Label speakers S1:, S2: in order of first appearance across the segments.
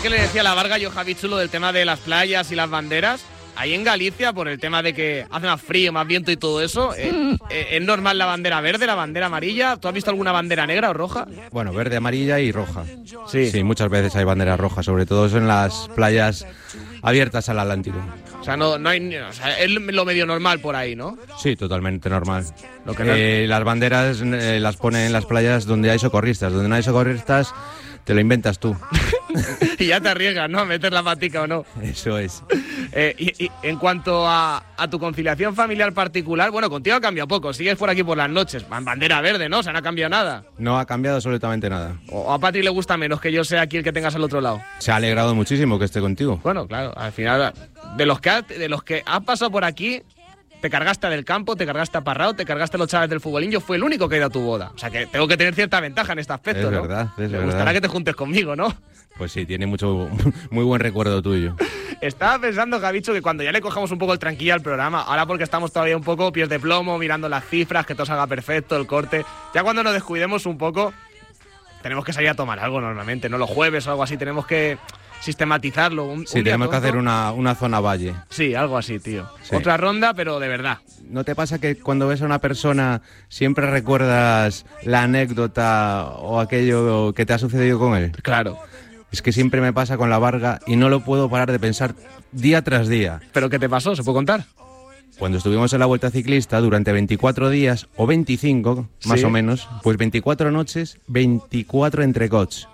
S1: que le decía a la Varga yo, Javi Chulo, del tema de las playas y las banderas. Ahí en Galicia, por el tema de que hace más frío, más viento y todo eso, ¿es normal la bandera verde, la bandera amarilla? ¿Tú has visto alguna bandera negra o roja?
S2: Bueno, verde, amarilla y roja.
S1: Sí.
S2: Sí, muchas veces hay banderas rojas, sobre todo en las playas abiertas al Atlántico.
S1: O sea, no hay, o sea, es lo medio normal por ahí, ¿no?
S2: Sí, totalmente normal.
S1: Lo que no...
S2: Las banderas las ponen en las playas donde hay socorristas. Donde no hay socorristas, te lo inventas tú.
S1: Y ya te arriesgas, ¿no? A meter la patica o no.
S2: Eso es.
S1: Y en cuanto a tu conciliación familiar particular, bueno, contigo ha cambiado poco. Sigues por aquí por las noches. Bandera verde, ¿no? O sea, no ha cambiado nada.
S2: No ha cambiado absolutamente nada.
S1: ¿O a Patri le gusta menos que yo sea aquí el que tengas al otro lado?
S2: Se ha alegrado muchísimo que esté contigo.
S1: Bueno, claro, al final, de los que has pasado por aquí, te cargaste a Del Campo, te cargaste a Parrao, te cargaste a los chavales del futbolín, yo fui el único que he ido a tu boda. O sea que tengo que tener cierta ventaja en este aspecto, ¿no?
S2: Es verdad, es verdad.
S1: Me gustará que te juntes conmigo, ¿no?
S2: Pues sí, tiene muy buen recuerdo tuyo.
S1: Estaba pensando, Javicho, que cuando ya le cojamos un poco el tranquillo al programa, ahora porque estamos todavía un poco pies de plomo, mirando las cifras, que todo salga perfecto, el corte, ya cuando nos descuidemos un poco, tenemos que salir a tomar algo normalmente, ¿no? Los jueves o algo así, tenemos que sistematizarlo.
S2: Sí, tenemos que hacer una zona valle.
S1: Sí, algo así, tío.
S2: Sí.
S1: Otra ronda, pero de verdad.
S2: ¿No te pasa que cuando ves a una persona siempre recuerdas la anécdota o aquello que te ha sucedido con él?
S1: Claro.
S2: Es que siempre me pasa con la Varga y no lo puedo parar de pensar día tras día.
S1: ¿Pero qué te pasó? ¿Se puede contar?
S2: Cuando estuvimos en la Vuelta Ciclista durante 24 días, o 25, más
S1: Sí.
S2: o menos, pues 24 noches, 24 entrecots.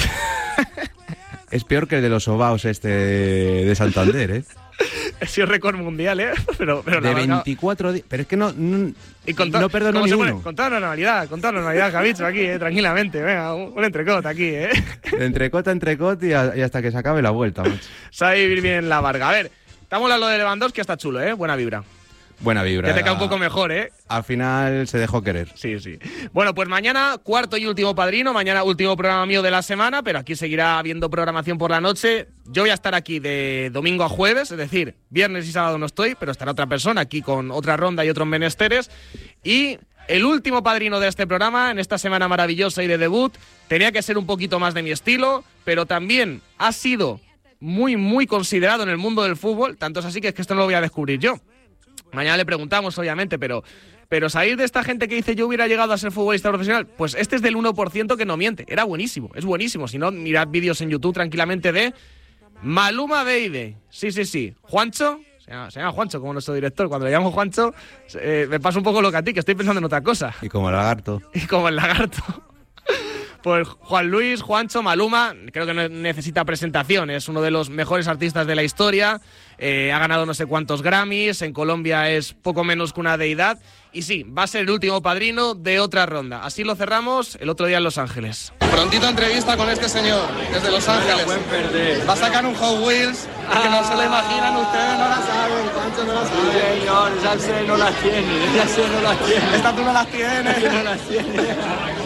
S2: Es peor que el de los Obaos de Santander, ¿eh?
S1: Ha sido récord mundial, ¿eh? Pero
S2: de
S1: la verdad...
S2: 24 días. Pero es que no
S1: Y
S2: no perdono ni uno.
S1: Con toda normalidad, Javicho, aquí, tranquilamente. Venga, un entrecot aquí, ¿eh?
S2: De entrecot a entrecot y hasta que se acabe la vuelta, macho.
S1: Sabe vivir bien la Varga. A ver, estamos hablando de Lewandowski, está chulo, ¿eh? Buena vibra.
S2: Buena vibra.
S1: Que te cae un poco mejor, ¿eh?
S2: Al final se dejó querer.
S1: Sí, sí. Bueno, pues mañana, cuarto y último padrino. Mañana, último programa mío de la semana, pero aquí seguirá habiendo programación por la noche. Yo voy a estar aquí de domingo a jueves, es decir, viernes y sábado no estoy, pero estará otra persona aquí con otra ronda y otros menesteres. Y el último padrino de este programa, en esta semana maravillosa y de debut, tenía que ser un poquito más de mi estilo, pero también ha sido muy, muy considerado en el mundo del fútbol. Tanto es así que esto no lo voy a descubrir yo. Mañana le preguntamos, obviamente, pero salir de esta gente que dice yo hubiera llegado a ser futbolista profesional, pues este es del 1% que no miente. Era buenísimo, es buenísimo. Si no, mirad vídeos en YouTube tranquilamente de Maluma Baby. Sí. Juancho, se llama Juancho como nuestro director. Cuando le llamo Juancho, me pasa un poco lo que a ti, que estoy pensando en otra cosa.
S2: Y como el lagarto.
S1: Y como el lagarto. Pues Juan Luis, Juancho, Maluma, creo que no necesita presentación, es uno de los mejores artistas de la historia, ha ganado no sé cuántos Grammys, en Colombia es poco menos que una deidad, y sí, va a ser el último padrino de otra ronda. Así lo cerramos el otro día en Los Ángeles. Prontito entrevista con este señor, desde Los Ángeles. Va a sacar un Hot Wheels, que no se lo imaginan ustedes, no la saben, Juancho no la sabe.
S3: Señor, ya sé, no las tiene, no las tiene.
S1: Esta tú no las tienes.
S3: No las tiene.